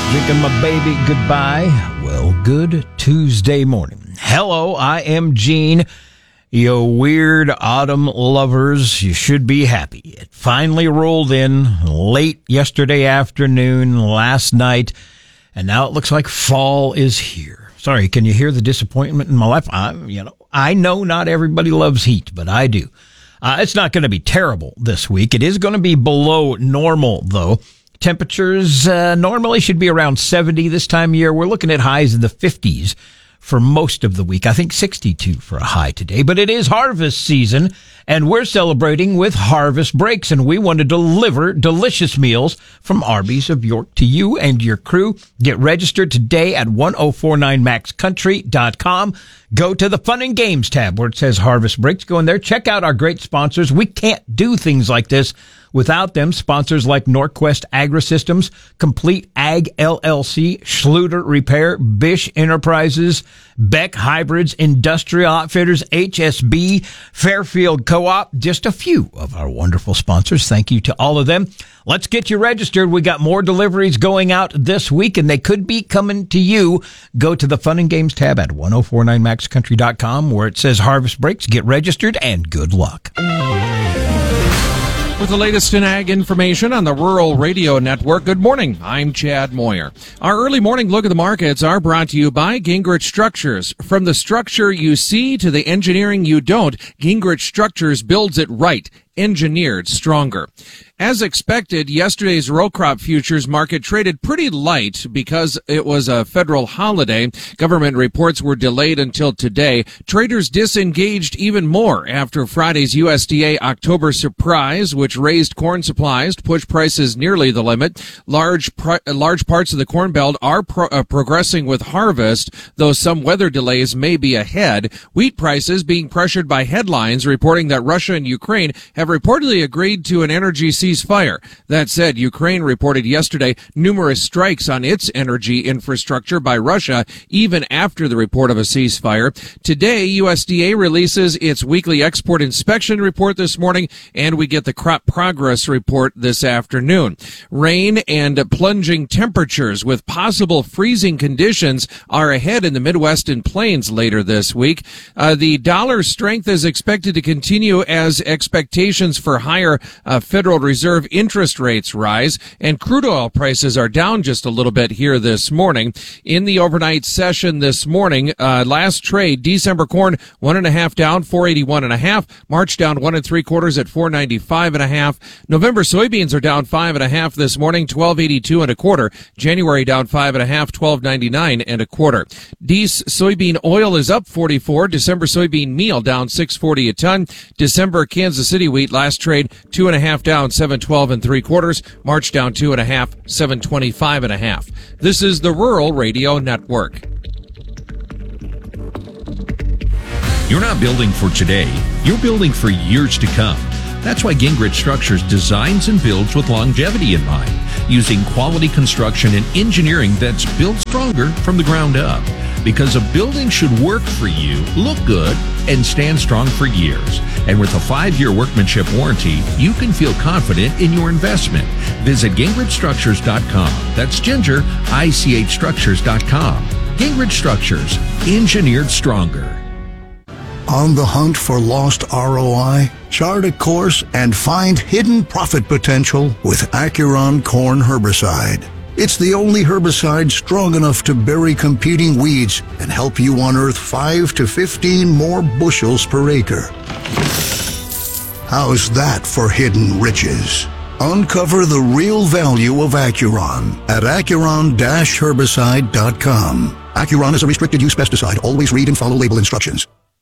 Drinking my baby goodbye. Well, good Tuesday morning. Hello, I am Gene. You weird autumn lovers, you should be happy. It finally rolled in late yesterday afternoon, last night, and now it looks like fall is here. Sorry, can you hear the disappointment in my life? I know not everybody loves heat, but I do. It's not going to be terrible this week. It is going to be below normal, though. Temperatures normally should be around 70 this time of year. We're looking at highs in the 50s for most of the week. I think 62 for a high today. But it is harvest season, and we're celebrating with Harvest Breaks, and we want to deliver delicious meals from Arby's of York to you and your crew. Get registered today at 1049maxcountry.com. Go to the Fun and Games tab where it says Harvest Breaks. Go in there. Check out our great sponsors. We can't do things like this without them. Sponsors like Norquest Agri-Systems, Complete Ag LLC, Schluter Repair, Bish Enterprises, Beck Hybrids, Industrial Outfitters, HSB, Fairfield Co-op, just a few of our wonderful sponsors. Thank you to all of them. Let's get you registered. We got more deliveries going out this week, and they could be coming to you. Go to the Fun and Games tab at 1049maxcountry.com where it says Harvest Breaks. Get registered, and good luck. With the latest in ag information on the Rural Radio Network, good morning. I'm Chad Moyer. Our early morning look at the markets are brought to you by Gingrich Structures. From the structure you see to the engineering you don't, Gingrich Structures builds it right. Engineered stronger. As expected, yesterday's row crop futures market traded pretty light because it was a federal holiday. Government reports were delayed until today. Traders disengaged even more after Friday's USDA October surprise, which raised corn supplies to push prices nearly the limit. Large parts of the Corn Belt are progressing with harvest, though some weather delays may be ahead. Wheat prices being pressured by headlines reporting that Russia and Ukraine have reportedly agreed to an energy ceasefire. That said, Ukraine reported yesterday numerous strikes on its energy infrastructure by Russia, even after the report of a ceasefire. Today, USDA releases its weekly export inspection report this morning, and we get the crop progress report this afternoon. Rain and plunging temperatures with possible freezing conditions are ahead in the Midwest and Plains later this week. The dollar strength is expected to continue as expectations for higher Federal Reserve interest rates rise, and crude oil prices are down just a little bit here this morning. In the overnight session this morning, last trade, December corn 1.5 down, 481.5. March down 1 3/4 at 495.5. November soybeans are down 5.5 this morning, 1282.25. January down 5.5, 1299.25. Soybean oil is up 44. December soybean meal down 640 a ton. December Kansas City wheat last trade 2.5 down, 712 3/4. March down 2.5, 725.5. This is the Rural Radio Network. You're not building for today. You're building for years to come. That's why Gingrich Structures designs and builds with longevity in mind, using quality construction and engineering that's built stronger from the ground up. Because a building should work for you, look good, and stand strong for years. And with a 5-year workmanship warranty, you can feel confident in your investment. Visit GingrichStructures.com. That's Ginger, ICHStructures.com. Gingrich Structures, engineered stronger. On the hunt for lost ROI? Chart a course and find hidden profit potential with Acuron Corn Herbicide. It's the only herbicide strong enough to bury competing weeds and help you unearth 5 to 15 more bushels per acre. How's that for hidden riches? Uncover the real value of Acuron at Acuron-herbicide.com. Acuron is a restricted use pesticide. Always read and follow label instructions.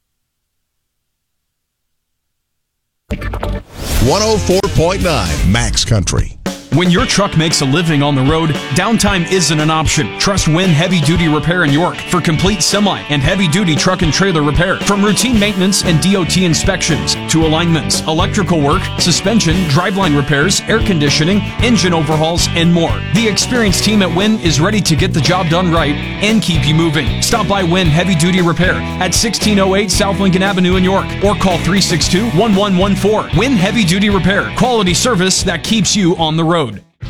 104.9 Max Country. When your truck makes a living on the road, downtime isn't an option. Trust Wynn Heavy Duty Repair in York for complete semi and heavy-duty truck and trailer repair. From routine maintenance and DOT inspections to alignments, electrical work, suspension, driveline repairs, air conditioning, engine overhauls, and more. The experienced team at Wynn is ready to get the job done right and keep you moving. Stop by Wynn Heavy Duty Repair at 1608 South Lincoln Avenue in York or call 362-1114. Wynn Heavy Duty Repair. Quality service that keeps you on the road.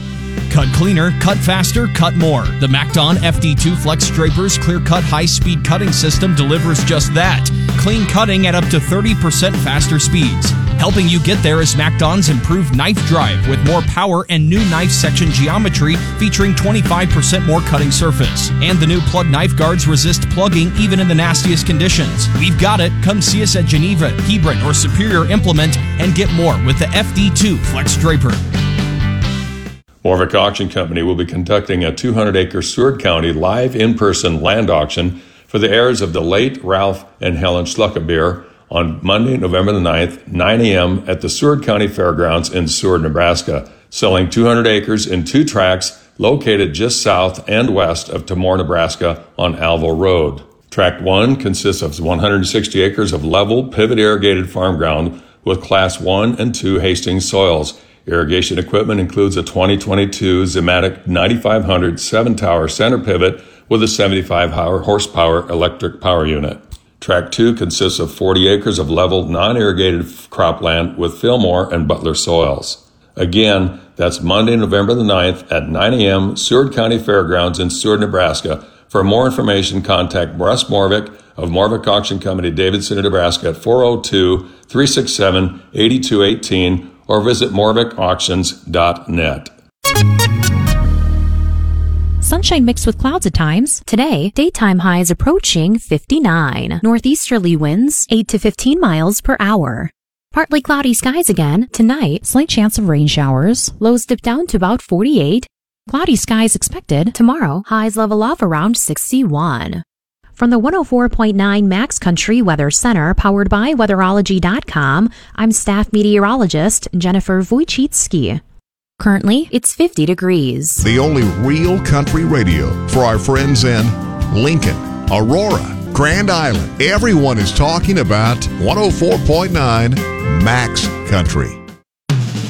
Cut cleaner, cut faster, cut more. The MacDon FD2 Flex Draper's clear-cut high-speed cutting system delivers just that. Clean cutting at up to 30% faster speeds. Helping you get there is MacDon's improved knife drive with more power and new knife section geometry featuring 25% more cutting surface. And the new plug knife guards resist plugging even in the nastiest conditions. We've got it. Come see us at Geneva, Hebron, or Superior Implement and get more with the FD2 Flex Draper. Morvick Auction Company will be conducting a 200-acre Seward County live in-person land auction for the heirs of the late Ralph and Helen Schluckebeer on Monday, November the 9th, 9 a.m. at the Seward County Fairgrounds in Seward, Nebraska, selling 200 acres in 2 tracts located just south and west of Tamor, Nebraska on Alville Road. Tract 1 consists of 160 acres of level, pivot-irrigated farm ground with Class 1 and 2 Hastings soils. Irrigation equipment includes a 2022 Zimmatic 9500 7-tower center pivot with a 75 horsepower electric power unit. Tract 2 consists of 40 acres of level, non-irrigated cropland with Fillmore and Butler soils. Again, that's Monday, November the 9th at 9 a.m., Seward County Fairgrounds in Seward, Nebraska. For more information, contact Russ Morvick of Morvick Auction Company, Davidson, Nebraska at 402-367-8218 or visit morvickauctions.net. Sunshine mixed with clouds at times. Today, daytime highs approaching 59. Northeasterly winds 8 to 15 miles per hour. Partly cloudy skies again. Tonight, slight chance of rain showers. Lows dip down to about 48. Cloudy skies expected. Tomorrow, highs level off around 61. From the 104.9 Max Country Weather Center, powered by Weatherology.com, I'm staff meteorologist Jennifer Wojcicki. Currently, it's 50 degrees. The only real country radio for our friends in Lincoln, Aurora, Grand Island. Everyone is talking about 104.9 Max Country.